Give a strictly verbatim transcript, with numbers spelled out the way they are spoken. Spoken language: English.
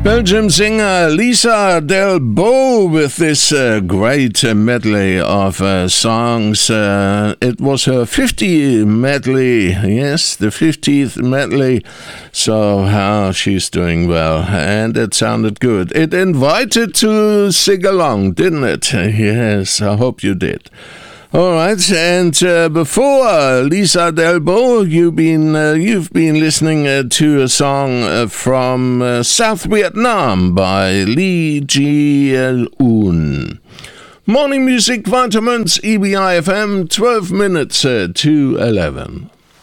Belgium singer Lisa Delbo with this uh, great uh, medley of uh, songs. Uh, it was her fiftieth medley, yes, the fiftieth medley. So uh, she's doing well, and it sounded good. It invited to sing along, didn't it? Yes, I hope you did. All right, and uh, before uh, Lisa Delbo, you've been uh, you've been listening uh, to a song uh, from uh, South Vietnam by Lee Ji-un. Morning Music Vitamins, E B I F M, twelve minutes uh, to eleven.